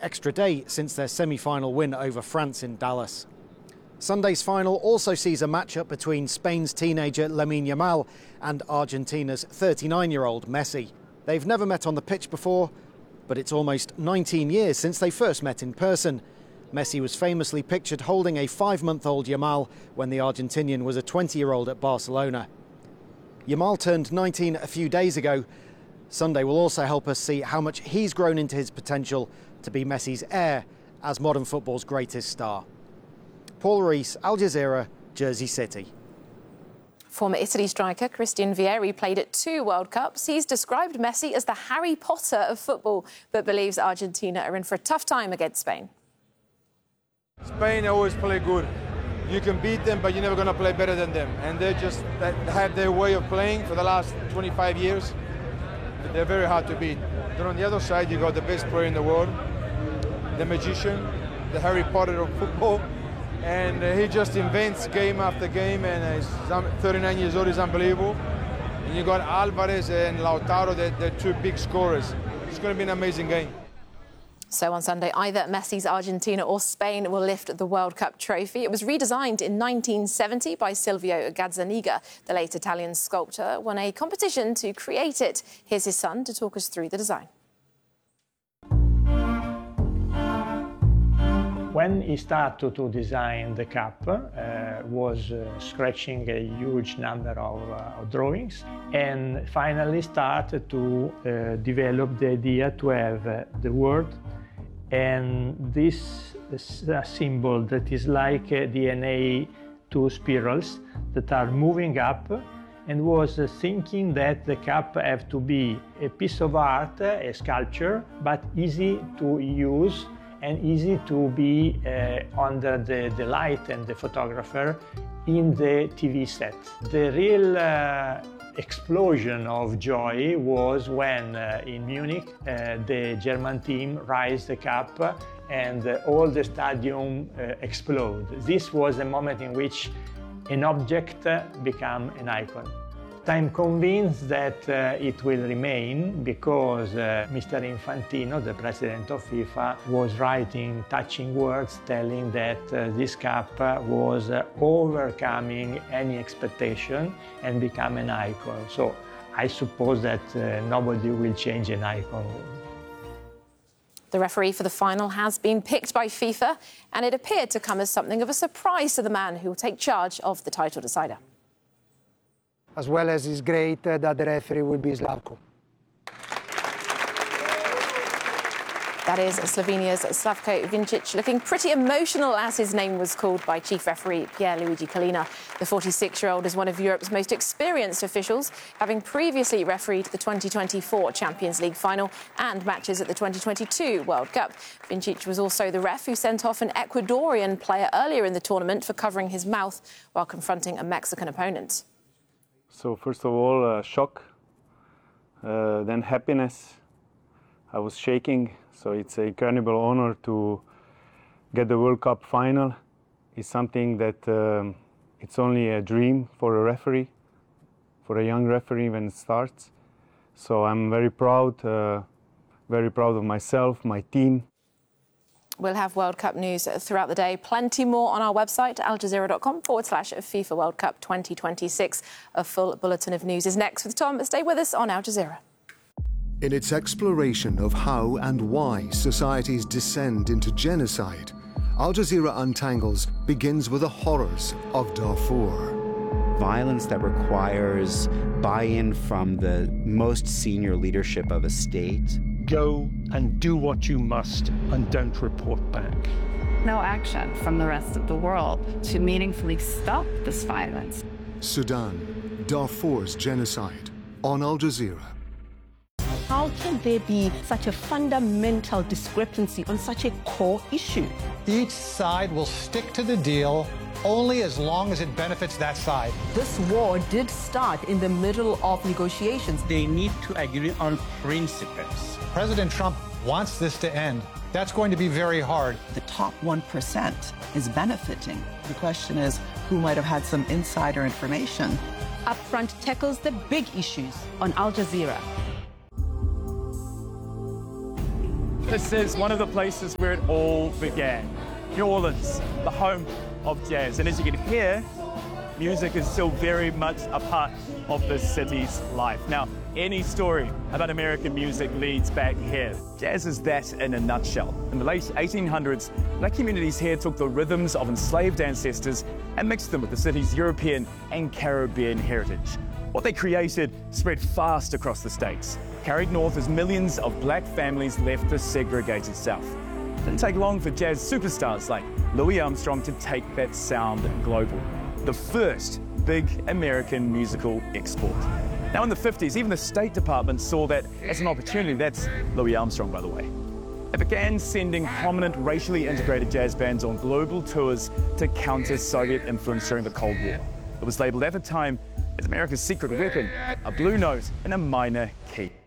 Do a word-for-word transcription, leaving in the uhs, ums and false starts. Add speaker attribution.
Speaker 1: extra day since their semi-final win over France in Dallas. Sunday's final also sees a matchup between Spain's teenager Lamine Yamal and Argentina's thirty-nine-year-old Messi. They've never met on the pitch before, but it's almost nineteen years since they first met in person. Messi was famously pictured holding a five-month-old Yamal when the Argentinian was a twenty-year-old at Barcelona. Yamal turned nineteen a few days ago. Sunday will also help us see how much he's grown into his potential to be Messi's heir as modern football's greatest star. Paul Rees, Al Jazeera, Jersey City.
Speaker 2: Former Italy striker Christian Vieri played at two World Cups. He's described Messi as the Harry Potter of football, but believes Argentina are in for a tough time against Spain.
Speaker 3: Spain always play good. You can beat them, but you're never going to play better than them. And they just they have their way of playing for the last twenty-five years. They're very hard to beat. Then on the other side, you got the best player in the world, the magician, the Harry Potter of football. And uh, he just invents game after game, and uh, he's thirty-nine years old, is unbelievable. And you got Alvarez and Lautaro, they're, they're two big scorers. It's going to be an amazing game.
Speaker 2: So on Sunday, either Messi's Argentina or Spain will lift the World Cup trophy. It was redesigned in nineteen seventy by Silvio Gazzaniga. The late Italian sculptor won a competition to create it. Here's his son to talk us through the design.
Speaker 4: When he started to design the cup, uh, was uh, scratching a huge number of, uh, of drawings, and finally started to uh, develop the idea to have uh, the word and this is a symbol that is like a D N A two spirals that are moving up, and was uh, thinking that the cup have to be a piece of art, a sculpture, but easy to use and easy to be uh, under the, the light and the photographer in the T V set. The real uh, explosion of joy was when uh, in Munich uh, the German team raised the cup and uh, all the stadium uh, exploded. This was a moment in which an object uh, became an icon. I'm convinced that uh, it will remain because uh, Mister Infantino, the president of FIFA, was writing touching words telling that uh, this cup uh, was uh, overcoming any expectation and become an icon. So I suppose that uh, nobody will change an icon.
Speaker 2: The referee for the final has been picked by FIFA, and it appeared to come as something of a surprise to the man who will take charge of the title decider.
Speaker 5: As well as it's great uh, that the referee will be Slavko.
Speaker 2: That is Slovenia's Slavko Vincic, looking pretty emotional as his name was called by Chief Referee Pierluigi Collina. The forty-six-year-old is one of Europe's most experienced officials, having previously refereed the twenty twenty-four Champions League final and matches at the twenty twenty-two World Cup. Vincic was also the ref who sent off an Ecuadorian player earlier in the tournament for covering his mouth while confronting a Mexican opponent.
Speaker 6: So first of all, uh, shock, uh, then happiness. I was shaking, so it's an incredible honor to get the World Cup final. It's something that um, it's only a dream for a referee, for a young referee when it starts. So I'm very proud, uh, very proud of myself, my team.
Speaker 2: We'll have World Cup news throughout the day. Plenty more on our website, aljazeera.com forward slash FIFA World Cup twenty twenty-six. A full bulletin of news is next with Tom. Stay with us on Al Jazeera.
Speaker 7: In its exploration of how and why societies descend into genocide, Al Jazeera Untangles begins with the horrors of Darfur.
Speaker 8: Violence that requires buy-in from the most senior leadership of a state.
Speaker 9: Go and do what you must and don't report back.
Speaker 10: No action from the rest of the world to meaningfully stop this violence.
Speaker 7: Sudan, Darfur's genocide, on Al Jazeera.
Speaker 11: How can there be such a fundamental discrepancy on such a core issue?
Speaker 12: Each side will stick to the deal only as long as it benefits that side.
Speaker 11: This war did start in the middle of negotiations.
Speaker 13: They need to agree on principles.
Speaker 12: President Trump wants this to end. That's going to be very hard.
Speaker 14: The top one percent is benefiting. The question is, who might have had some insider information?
Speaker 11: Upfront tackles the big issues on Al Jazeera.
Speaker 15: This is one of the places where it all began. New Orleans, the home of jazz. And as you can hear, music is still very much a part of this city's life. Now, any story about American music leads back here. Jazz is that in a nutshell. In the late eighteen hundreds, black communities here took the rhythms of enslaved ancestors and mixed them with the city's European and Caribbean heritage. What they created spread fast across the states, carried north as millions of black families left the segregated South. It didn't take long for jazz superstars like Louis Armstrong to take that sound global. The first big American musical export. Now in the fifties, even the State Department saw that as an opportunity. That's Louis Armstrong, by the way. It began sending prominent racially integrated jazz bands on global tours to counter Soviet influence during the Cold War. It was labeled at the time as America's secret weapon, a blue note in a minor key.